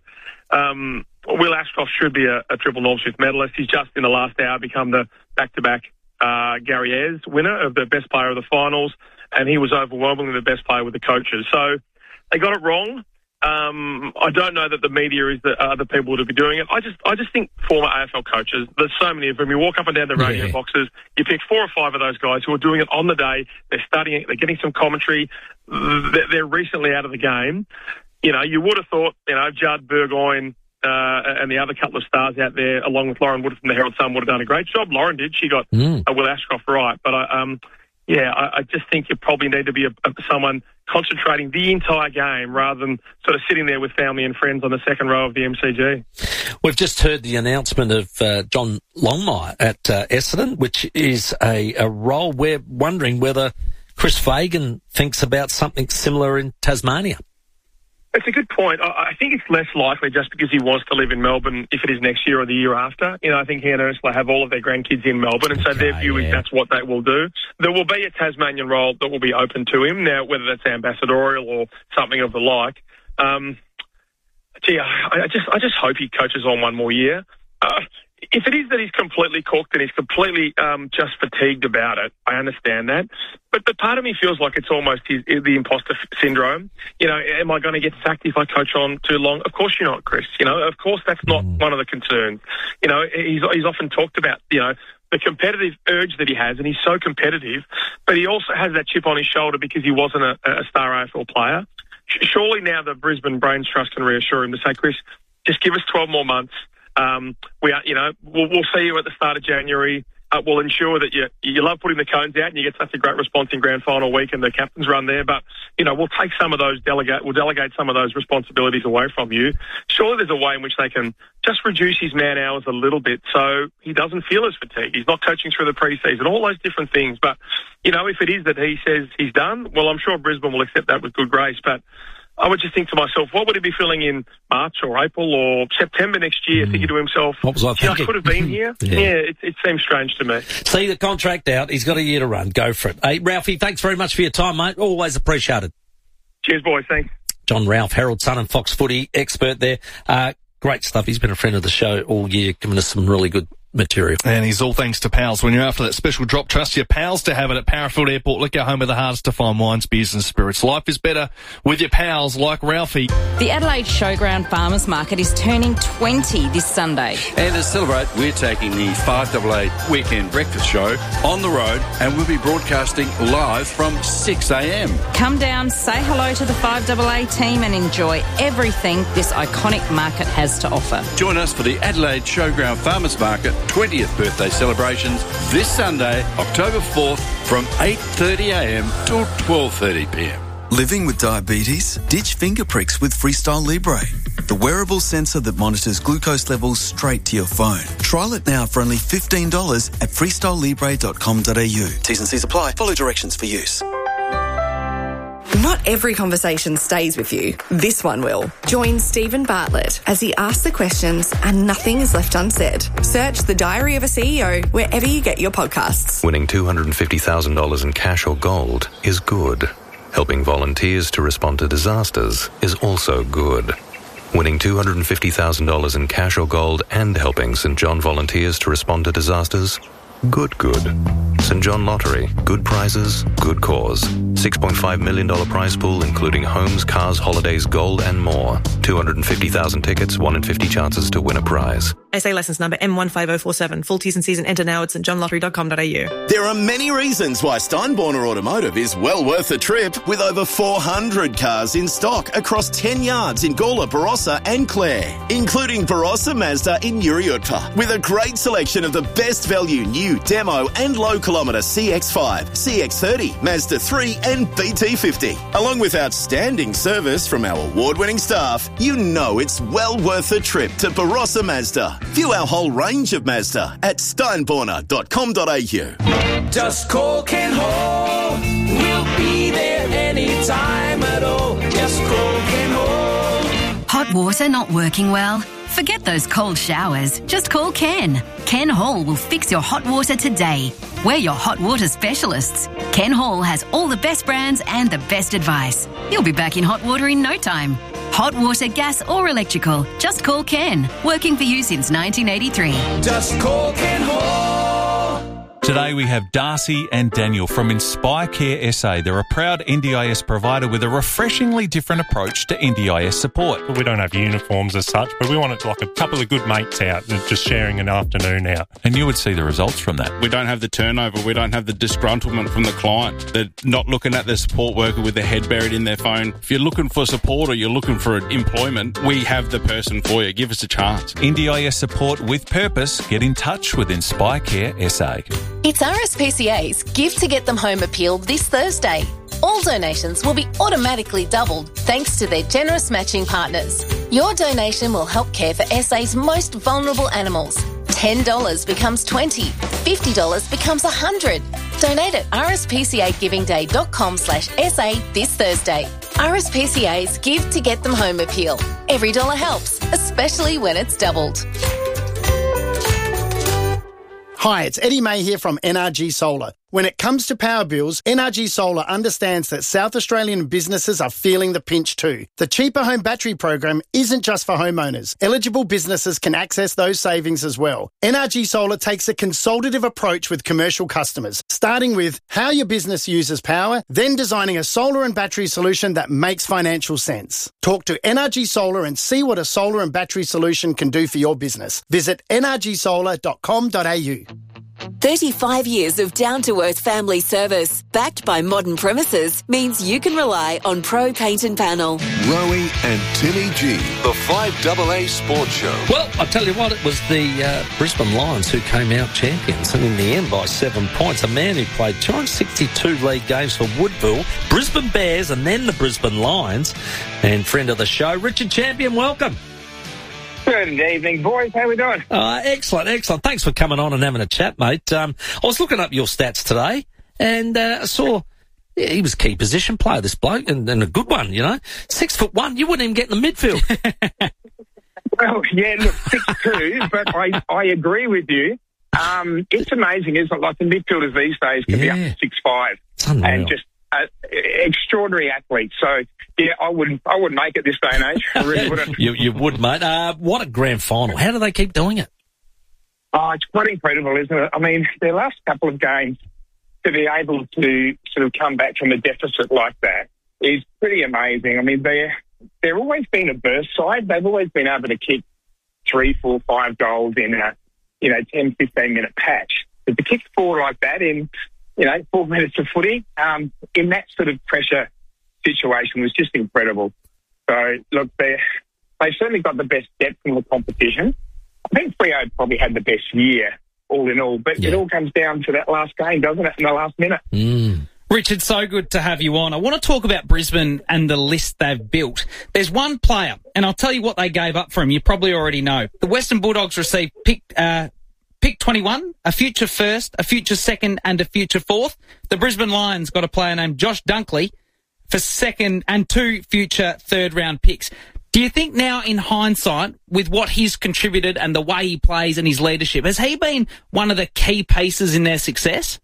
um, Will Ashcroft should be a, a triple Norm Smith medalist. He's just, in the last hour, become the back-to-back uh, Gary Ayres winner of the best player of the finals, and he was overwhelmingly the best player with the coaches. So they got it wrong. Um, I don't know that the media is the other people to be doing it. I just, I just think former A F L coaches, there's so many of them. You walk up and down the radio yeah. boxes, you pick four or five of those guys who are doing it on the day. They're studying it. They're getting some commentary. They're, they're recently out of the game. You know, you would have thought, you know, Judd, Burgoyne, uh, and the other couple of stars out there, along with Lauren Wood from the Herald Sun, would have done a great job. Lauren did. She got mm. uh, Will Ashcroft right. But I, um, yeah, I, I just think you probably need to be a, a, someone concentrating the entire game rather than sort of sitting there with family and friends on the second row of the M C G. We've just heard the announcement of uh, John Longmire at uh, Essendon, which is a, a role we're wondering whether Chris Fagan thinks about something similar in Tasmania. It's a good point. I think it's less likely just because he wants to live in Melbourne if it is next year or the year after. You know, I think he and Ursula have all of their grandkids in Melbourne, and so okay, their view yeah. is that's what they will do. There will be a Tasmanian role that will be open to him now, whether that's ambassadorial or something of the like. Um, gee, I, I just I just hope he coaches on one more year. Uh, If it is that he's completely cooked and he's completely um, just fatigued about it, I understand that. But but part of me feels like it's almost his, the imposter syndrome. You know, am I going to get sacked if I coach on too long? Of course you're not, Chris. You know, of course that's not mm. one of the concerns. You know, he's he's often talked about, you know, the competitive urge that he has, and he's so competitive, but he also has that chip on his shoulder because he wasn't a, a star A F L player. Surely now the Brisbane Brains Trust can reassure him to say, Chris, just give us twelve more months. Um, we are, you know, we'll, we'll see you at the start of January. Uh, we'll ensure that you you love putting the cones out and you get such a great response in grand final week and the captain's run there. But you know, we'll take some of those delegate, we'll delegate some of those responsibilities away from you. Surely there's a way in which they can just reduce his man hours a little bit so he doesn't feel as fatigued. He's not coaching through the pre-season, all those different things. But you know, if it is that he says he's done, well, I'm sure Brisbane will accept that with good grace. But I would just think to myself, what would he be feeling in March or April or September next year, mm. thinking to himself, what was I thinking? I could have been here. yeah, yeah it, it seems strange to me. See the contract out. He's got a year to run. Go for it. Hey, Ralphie, thanks very much for your time, mate. Always appreciated. Cheers, boys. Thanks. John Ralph, Herald Sun and Fox Footy expert there. Uh, great stuff. He's been a friend of the show all year, giving us some really good material. And he's all thanks to Pals. When you're after that special drop, trust your Pals to have it at Parafield Airport. Liquor, home of the hardest to find wines, beers and spirits. Life is better with your Pals like Ralphie. The Adelaide Showground Farmers Market is turning twenty this Sunday. And to celebrate, we're taking the five double A Weekend Breakfast Show on the road, and we'll be broadcasting live from six a.m. Come down, say hello to the five double A team and enjoy everything this iconic market has to offer. Join us for the Adelaide Showground Farmers Market twentieth birthday celebrations this Sunday, October fourth, from eight thirty a.m. till twelve thirty p.m. Living with diabetes? Ditch finger pricks with Freestyle Libre, the wearable sensor that monitors glucose levels straight to your phone. Trial it now for only fifteen dollars at freestyle libre dot com dot a u. T's and C's apply. Follow directions for use. Not every conversation stays with you. This one will. Join Stephen Bartlett as he asks the questions and nothing is left unsaid. Search The Diary of a C E O wherever you get your podcasts. Winning two hundred fifty thousand dollars in cash or gold is good. Helping volunteers to respond to disasters is also good. Winning two hundred fifty thousand dollars in cash or gold and helping St John volunteers to respond to disasters? Good, good. St John Lottery. Good prizes, good cause. six point five million dollars prize pool including homes, cars, holidays, gold and more. two hundred fifty thousand tickets, one in fifty chances to win a prize. S A licence number M one five oh four seven. Full T's and C's and enter now at st john lottery dot com dot a u. There are many reasons why Steinborner Automotive is well worth a trip, with over four hundred cars in stock across ten yards in Gawler, Barossa and Clare, including Barossa Mazda in Uriutpa, with a great selection of the best value new, demo and low kilometre C X five, C X thirty, Mazda three and B T fifty. Along with outstanding service from our award-winning staff, you know it's well worth a trip to Barossa Mazda. View our whole range of Mazda at steinborner dot com dot a u. Just call Ken Hall. We'll be there anytime at all. Just call Ken Hall. Hot water not working well? Forget those cold showers. Just call Ken. Ken Hall will fix your hot water today. We're your hot water specialists. Ken Hall has all the best brands and the best advice. You'll be back in hot water in no time. Hot water, gas or electrical. Just call Ken. Working for you since nineteen eighty-three. Just call Ken Hall. Today we have Darcy and Daniel from Inspire Care S A. They're a proud N D I S provider with a refreshingly different approach to N D I S support. We don't have uniforms as such, but we want it to like a couple of good mates out and just sharing an afternoon out. And you would see the results from that. We don't have the turnover. We don't have the disgruntlement from the client. They're not looking at the support worker with their head buried in their phone. If you're looking for support or you're looking for employment, we have the person for you. Give us a chance. N D I S support with purpose. Get in touch with Inspire Care S A. It's R S P C A's Give to Get Them Home appeal this Thursday. All donations will be automatically doubled thanks to their generous matching partners. Your donation will help care for S A's most vulnerable animals. ten dollars becomes twenty dollars, fifty dollars becomes one hundred dollars. Donate at r s p c a giving day dot com slash s a this Thursday. R S P C A's Give to Get Them Home appeal. Every dollar helps, especially when it's doubled. Hi, it's Eddie May here from N R G Solar. When it comes to power bills, N R G Solar understands that South Australian businesses are feeling the pinch too. The Cheaper Home Battery program isn't just for homeowners. Eligible businesses can access those savings as well. N R G Solar takes a consultative approach with commercial customers, starting with how your business uses power, then designing a solar and battery solution that makes financial sense. Talk to N R G Solar and see what a solar and battery solution can do for your business. Visit n r g solar dot com dot a u. thirty-five years of down-to-earth family service, backed by modern premises, means you can rely on Pro Paint and Panel. Rowie and Timmy G, the five double A Sports Show. Well, I tell you what, it was the uh, Brisbane Lions who came out champions, and in the end by seven points. A man who played two hundred sixty-two league games for Woodville, Brisbane Bears, and then the Brisbane Lions. And friend of the show, Richard Champion, welcome. Good evening, boys. How we doing? Uh, excellent, excellent. Thanks for coming on and having a chat, mate. Um, I was looking up your stats today, and uh, I saw yeah, he was a key position player, this bloke, and, and a good one, you know. Six foot one, you wouldn't even get in the midfield. Well, yeah, look, six two, but I, I agree with you. Um, it's amazing, isn't it? Like the midfielders these days can yeah. be up to six five and just uh, extraordinary athletes. So. Yeah, I wouldn't. I wouldn't make it this day and age. I really wouldn't. you, you would, mate. Uh, what a grand final! How do they keep doing it? Oh, it's quite incredible, isn't it? I mean, their last couple of games, to be able to sort of come back from a deficit like that is pretty amazing. I mean, they're, they're always been a burst side. They've always been able to kick three, four, five goals in a, you know, ten, fifteen-minute patch. But to kick four like that in, you know, four minutes of footy, um, in that sort of pressure situation was just incredible. So, look, they've certainly got the best depth in the competition. I think Freo probably had the best year, all in all. But yeah. It all comes down to that last game, doesn't it, in the last minute? Mm. Richard, so good to have you on. I want to talk about Brisbane and the list they've built. There's one player, and I'll tell you what they gave up for him. You probably already know. The Western Bulldogs received pick, uh, pick twenty-one, a future first, a future second, and a future fourth. The Brisbane Lions got a player named Josh Dunkley for second and two future third-round picks. Do you think now, in hindsight, with what he's contributed and the way he plays and his leadership, has he been one of the key pieces in their success?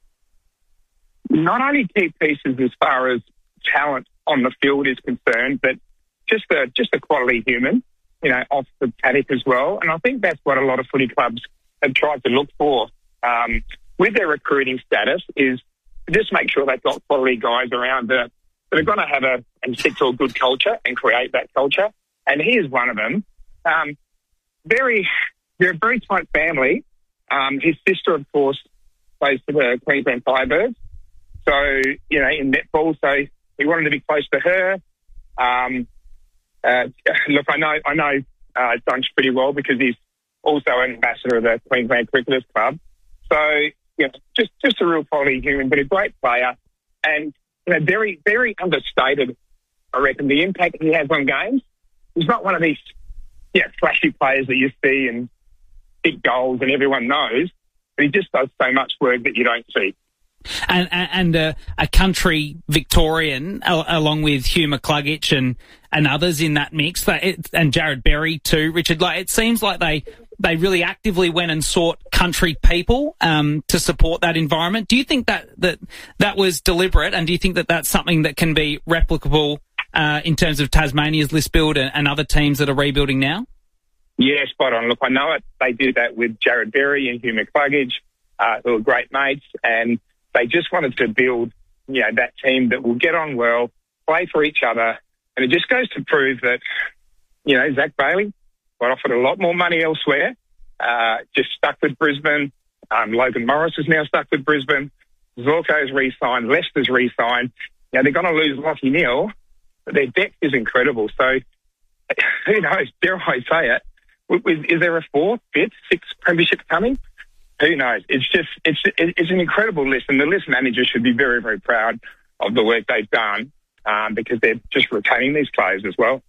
Not only key pieces as far as talent on the field is concerned, but just a just a quality human, you know, off the paddock as well. And I think that's what a lot of footy clubs have tried to look for um, with their recruiting status, is just make sure they've got quality guys around that, that are going to have a and stick to a good culture and create that culture. And he is one of them. Um, very, they're a very tight family. Um, his sister, of course, plays for the Queensland Firebirds. So, you know, in netball, so he wanted to be close to her. Um, uh, look, I know I know uh, Dunch pretty well because he's also an ambassador of the Queensland Cricketers Club. So, you know, just, just a real quality human, but a great player. And, you know, very, very understated, I reckon, the impact he has on games. He's not one of these, yeah, flashy players that you see and big goals and everyone knows, but he just does so much work that you don't see. And, and uh, a country Victorian, uh, along with Hugh McCluggage and, and others in that mix, it, and Jared Berry too, Richard. Like, it seems like they, they really actively went and sought country people um, to support that environment. Do you think that, that that was deliberate, and do you think that that's something that can be replicable uh, in terms of Tasmania's list build and, and other teams that are rebuilding now? Yeah, spot on. Look, I know it. They did that with Jared Berry and Hugh McCluggage, uh, who are great mates, and they just wanted to build, you know, that team that will get on well, play for each other. And it just goes to prove that, you know, Zach Bailey got offered a lot more money elsewhere, uh, just stuck with Brisbane. Um, Logan Morris is now stuck with Brisbane. Zorko's re-signed. Leicester's re-signed. You know, they're going to lose Lachie Neale, but their depth is incredible. So, who knows? Dare I say it? Is, is there a fourth, fifth, sixth premiership coming? Who knows? It's just, it's it's an incredible list, and the list manager should be very, very proud of the work they've done um, because they're just retaining these players as well.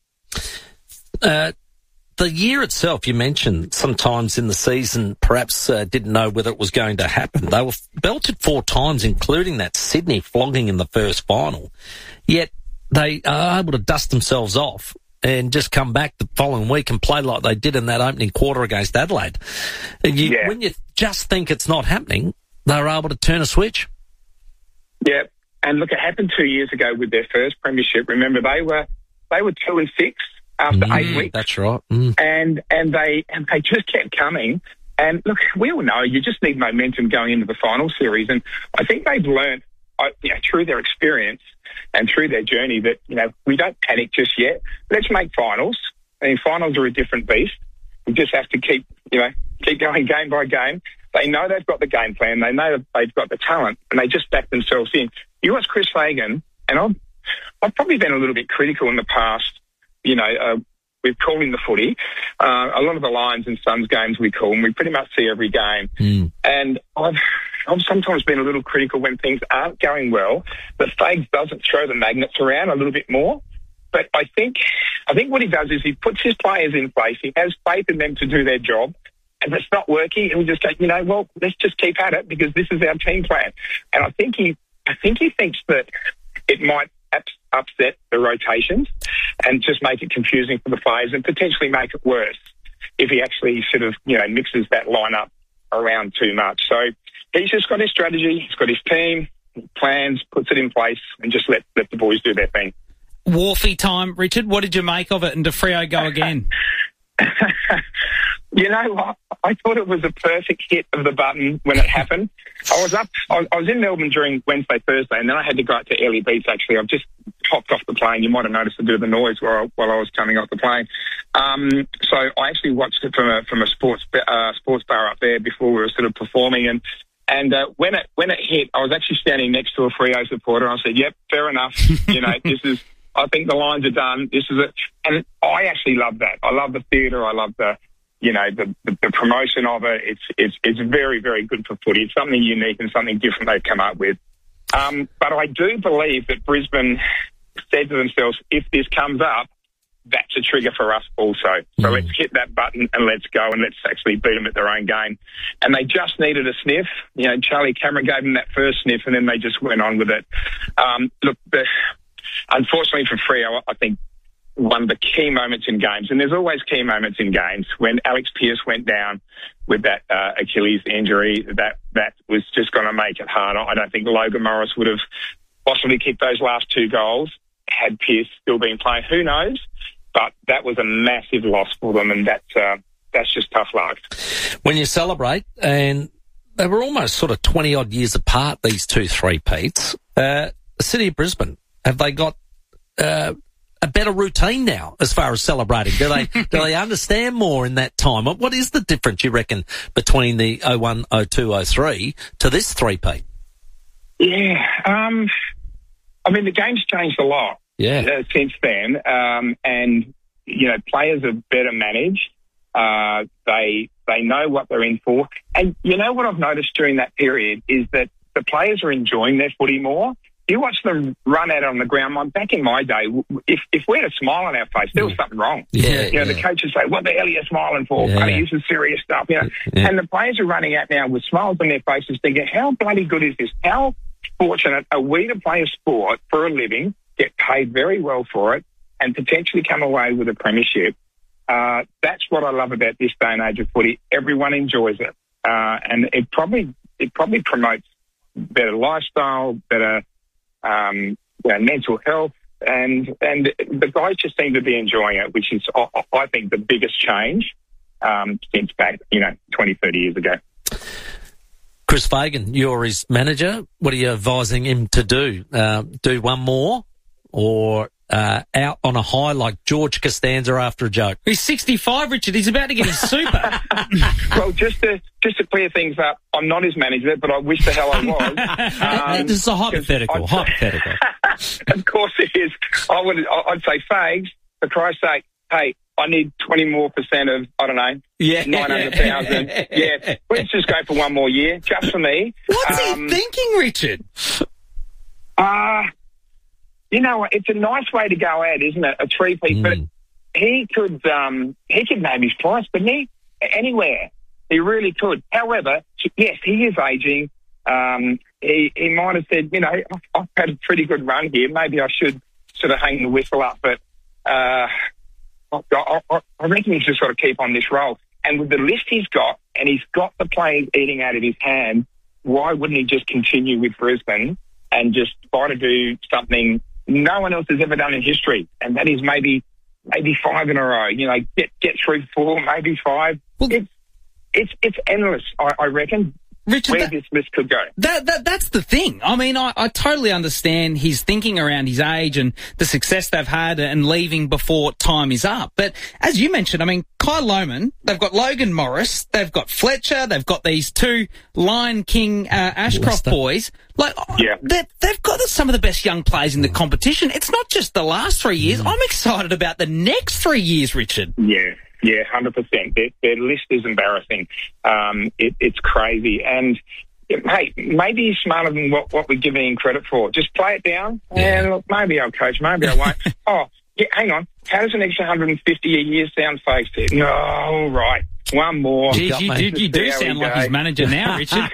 Uh, the year itself, you mentioned sometimes in the season perhaps uh, didn't know whether it was going to happen. They were belted four times, including that Sydney flogging in the first final, yet they are able to dust themselves off and just come back the following week and play like they did in that opening quarter against Adelaide. And you, yeah. When you just think it's not happening, they're able to turn a switch. Yeah, and look, it happened two years ago with their first premiership. Remember, they were they were two and six after mm, eight weeks. That's right. Mm. And and they and they just kept coming. And look, we all know you just need momentum going into the final series. And I think they've learned, uh, you know, through their experience and through their journey that, you know, we don't panic just yet. Let's make finals. I mean, finals are a different beast. We just have to keep, you know, keep going game by game. They know they've got the game plan. They know they've got the talent, and they just back themselves in. You watch Chris Fagan, and I've, I've probably been a little bit critical in the past, you know, uh, with calling the footy. Uh, a lot of the Lions and Suns games we call, and we pretty much see every game. Mm. And I've I've sometimes been a little critical when things aren't going well, that Fags doesn't throw the magnets around a little bit more. But I think I think what he does is he puts his players in place. He has faith in them to do their job. And if it's not working, he'll just go, you know, well, let's just keep at it because this is our team plan. And I think he I think he thinks that it might upset the rotations and just make it confusing for the players and potentially make it worse if he actually sort of, you know, mixes that lineup around too much. So he's just got his strategy, he's got his team, plans, puts it in place, and just let, let the boys do their thing. Wharfie time, Richard. What did you make of it? And did Freo go again? You know what? I thought it was a perfect hit of the button when it happened. I was up, I was, I was in Melbourne during Wednesday, Thursday, and then I had to go out to Airlie Beach, actually. I've just hopped off the plane. You might have noticed a bit of the noise while I, while I was coming off the plane. Um, so I actually watched it from a, from a sports, uh, sports bar up there before we were sort of performing. And, and, uh, when it, when it hit, I was actually standing next to a Freo supporter. And I said, yep, fair enough. You know, this is, I think the lines are done. This is it. And I actually love that. I love the theatre. I love the, you know, the, the, the promotion of it. It's, it's, it's very, very good for footy. It's something unique and something different they've come up with. Um, but I do believe that Brisbane said to themselves, if this comes up, that's a trigger for us also. So mm. let's hit that button and let's go and let's actually beat them at their own game. And they just needed a sniff. You know, Charlie Cameron gave them that first sniff and then they just went on with it. Um, look, the, unfortunately for Freo, I think one of the key moments in games, and there's always key moments in games, when Alex Pearce went down with that uh, Achilles injury, that that was just going to make it hard. I don't think Logan Morris would have possibly kicked those last two goals had Pearce still been playing. Who knows? But that was a massive loss for them, and that's, uh, that's just tough luck. When you celebrate, and they were almost sort of twenty-odd years apart, these two three-peats, uh, the City of Brisbane, have they got uh, a better routine now as far as celebrating? Do they do they understand more in that time? What is the difference, you reckon, between the oh one, oh two, oh three to this three-peat? Yeah, um, I mean, the game's changed a lot yeah. uh, since then, um, and, you know, players are better managed. Uh, they they know what they're in for. And you know what I've noticed during that period is that the players are enjoying their footy more. You watch them run at it on the ground. Like back in my day, if if we had a smile on our face, there was something wrong. Yeah, you know, yeah. the coaches say, "What the hell are you smiling for? Yeah. Buddy, this is serious stuff." You know, Yeah. and the players are running out now with smiles on their faces, thinking, "How bloody good is this? How fortunate are we to play a sport for a living, get paid very well for it, and potentially come away with a premiership?" Uh, that's what I love about this day and age of footy. Everyone enjoys it, uh, and it probably it probably promotes better lifestyle, better. Um, you know, mental health, and and the guys just seem to be enjoying it, which is, I, I think, the biggest change um, since back, you know, twenty, thirty years ago. Chris Fagan, you're his manager. What are you advising him to do? Uh, do one more, or uh, out on a high like George Costanza after a joke? He's sixty-five, Richard. He's about to get his super. Well, just to just to clear things up, I'm not his manager, but I wish the hell I was. Um, this is a hypothetical. Hypothetical. Of course it is. I would. I'd say, Fags, for Christ's sake, hey, I need twenty more percent of, I don't know, yeah. nine hundred thousand. Yeah, let's just go for one more year, just for me. What's um, he thinking, Richard? Uh, you know what? It's a nice way to go out, isn't it? A three-peat. Mm. But he could, um, he could name his price, couldn't he? Anywhere. He really could. However, yes, he is aging. Um, he, he might have said, you know, I've, I've had a pretty good run here. Maybe I should sort of hang the whistle up. But uh, I, I, I reckon he's just got to keep on this roll. And with the list he's got, and he's got the players eating out of his hand, why wouldn't he just continue with Brisbane and just try to do something no one else has ever done in history? And that is maybe maybe five in a row. You know, get get through four, maybe five. Well, it's it's it's endless. I, I reckon. Richard, where that, this list could go. That, that, that's the thing. I mean, I, I totally understand his thinking around his age and the success they've had and leaving before time is up. But as you mentioned, I mean, Kyle Lohmann, they've got Logan Morris, they've got Fletcher, they've got these two Lion King uh, Ashcroft boys. Like, yeah. they've, they've got some of the best young players in the competition. It's not just the last three years. Mm. I'm excited about the next three years, Richard. Yeah. Yeah, one hundred percent. Their, their list is embarrassing. Um, it, it's crazy. And, hey, maybe he's smarter than what, what we're giving him credit for. Just play it down. Yeah, and look, maybe I'll coach, maybe I won't. oh, yeah, hang on. How does an extra one hundred fifty a year sound face to you? No, right. One more. Geez, you, you, you do sound like his manager now, Richard.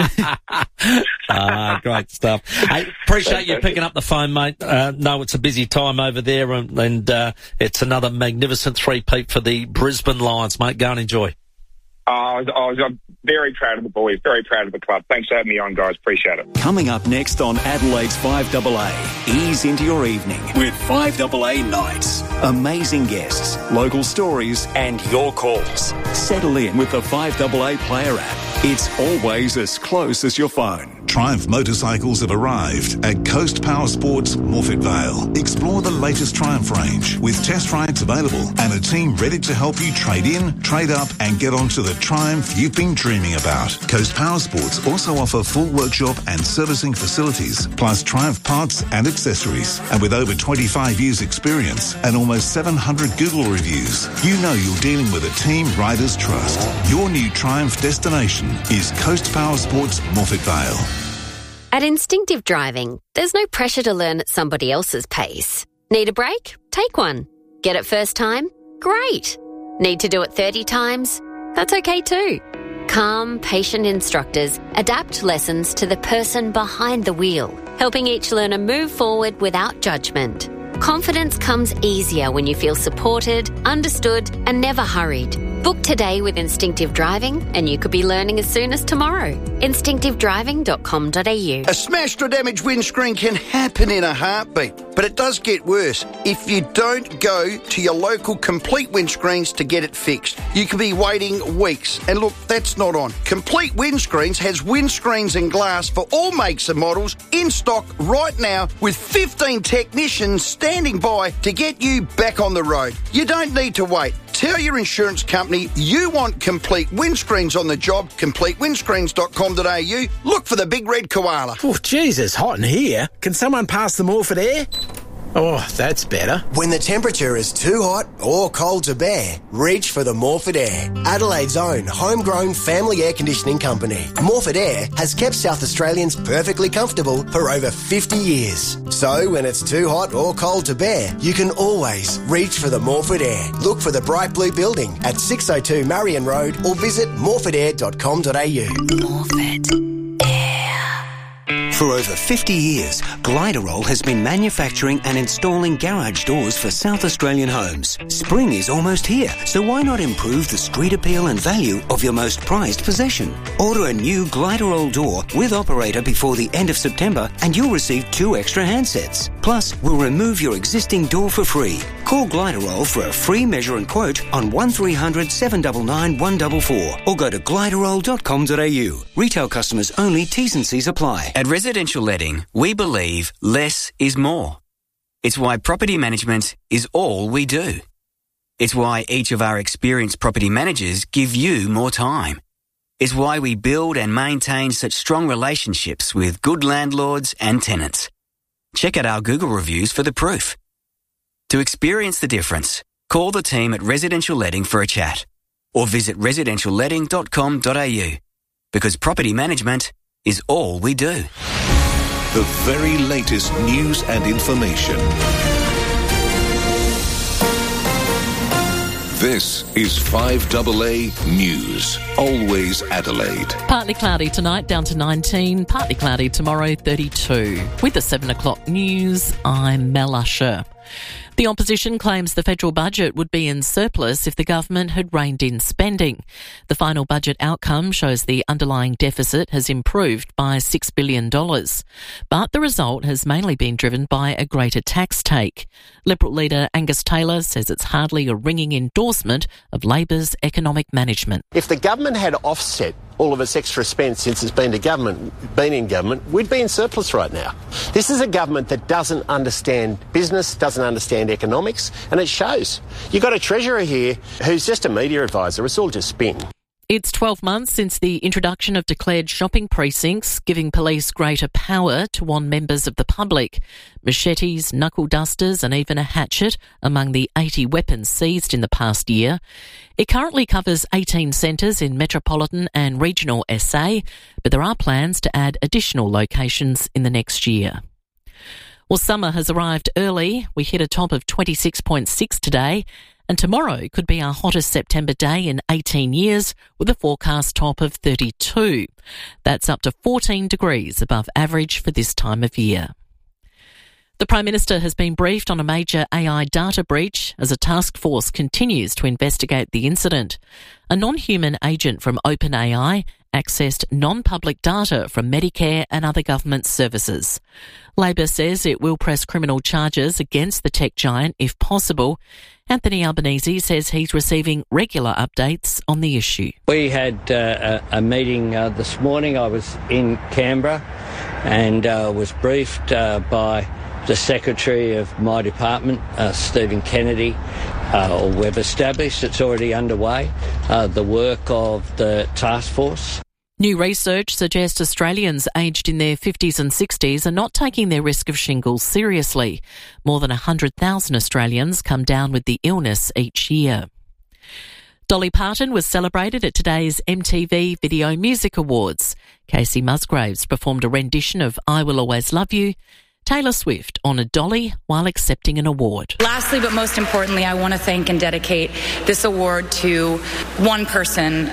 Ah, great stuff. Hey, appreciate you picking up the phone, mate. Uh, know it's a busy time over there, and, and uh, it's another magnificent three-peat for the Brisbane Lions, mate. Go and enjoy. Oh, I was, I was I'm very proud of the boys, very proud of the club. Thanks for having me on, guys. Appreciate it. Coming up next on Adelaide's five double A, E ease into your evening with five A A nights. Amazing guests, local stories, and your calls. Settle in with the five A A Player app. It's always as close as your phone. Triumph motorcycles have arrived at Coast Power Sports, Morphett Vale. Explore the latest Triumph range with test rides available and a team ready to help you trade in, trade up and get onto the Triumph you've been dreaming about. Coast Power Sports also offer full workshop and servicing facilities, plus Triumph parts and accessories. And with over twenty-five years experience and almost seven hundred Google reviews, you know you're dealing with a team riders trust. Your new Triumph destination is Coast Power Sports, Morphett Vale. At Instinctive Driving, there's no pressure to learn at somebody else's pace. Need a break? Take one. Get it first time? Great. Need to do it thirty times? That's okay too. Calm, patient instructors adapt lessons to the person behind the wheel, helping each learner move forward without judgment. Confidence comes easier when you feel supported, understood, and never hurried. Book today with Instinctive Driving and you could be learning as soon as tomorrow. instinctive driving dot com dot a u. A smashed or damaged windscreen can happen in a heartbeat, but it does get worse if you don't go to your local Complete Windscreens to get it fixed. You could be waiting weeks, and look, that's not on. Complete Windscreens has windscreens and glass for all makes and models in stock right now with fifteen technicians standing by to get you back on the road. You don't need to wait. Tell your insurance company you want Complete Windscreens on the job, complete windscreens dot com dot a u. Look for the big red koala. Oh, Jesus, hot in here. Can someone pass the Morphett air? Oh, that's better. When the temperature is too hot or cold to bear, reach for the Morphett Air, Adelaide's own homegrown family air conditioning company. Morphett Air has kept South Australians perfectly comfortable for over fifty years. So when it's too hot or cold to bear, you can always reach for the Morphett Air. Look for the bright blue building at six oh two Marion Road or visit morphett air dot com dot a u. Morphett. For over fifty years, Gliderol has been manufacturing and installing garage doors for South Australian homes. Spring is almost here, so why not improve the street appeal and value of your most prized possession? Order a new Gliderol door with operator before the end of September and you'll receive two extra handsets. Plus, we'll remove your existing door for free. Call Gliderol for a free measure and quote on one three hundred seven nine nine one four four or go to gliderol dot com dot a u. Retail customers only, T's and C's apply. At Residential Letting, we believe less is more. It's why property management is all we do. It's why each of our experienced property managers give you more time. It's why we build and maintain such strong relationships with good landlords and tenants. Check out our Google reviews for the proof. To experience the difference, call the team at Residential Letting for a chat or visit residential letting dot com dot a u because property management is all we do. The very latest news and information. This is five A A News. Always Adelaide. Partly cloudy tonight, down to nineteen. Partly cloudy tomorrow, thirty-two. With the seven o'clock news, I'm Mel Usher. The opposition claims the federal budget would be in surplus if the government had reined in spending. The final budget outcome shows the underlying deficit has improved by six billion dollars. But the result has mainly been driven by a greater tax take. Liberal leader Angus Taylor says it's hardly a ringing endorsement of Labor's economic management. If the government had offset all of its extra spend since it's been to government, been in government, we'd be in surplus right now. This is a government that doesn't understand business, doesn't understand economics, and it shows. You've got a treasurer here who's just a media advisor. It's all just spin. It's twelve months since the introduction of declared shopping precincts, giving police greater power to warn members of the public. Machetes, knuckle dusters and even a hatchet among the eighty weapons seized in the past year. It currently covers eighteen centres in metropolitan and regional S A, but there are plans to add additional locations in the next year. Well, summer has arrived early. We hit a top of twenty-six point six today. And tomorrow could be our hottest September day in eighteen years with a forecast top of thirty-two. That's up to fourteen degrees above average for this time of year. The Prime Minister has been briefed on a major A I data breach as a task force continues to investigate the incident. A non-human agent from OpenAI accessed non-public data from Medicare and other government services. Labor says it will press criminal charges against the tech giant if possible. Anthony Albanese says he's receiving regular updates on the issue. We had uh, a, a meeting uh, this morning. I was in Canberra and uh, was briefed uh, by the Secretary of my department, uh, Stephen Kennedy. Uh, we've established, it's already underway, uh, the work of the task force. New research suggests Australians aged in their fifties and sixties are not taking their risk of shingles seriously. More than one hundred thousand Australians come down with the illness each year. Dolly Parton was celebrated at today's M T V Video Music Awards. Casey Musgraves performed a rendition of I Will Always Love You. Taylor Swift honoured Dolly while accepting an award. Lastly, but most importantly, I want to thank and dedicate this award to one person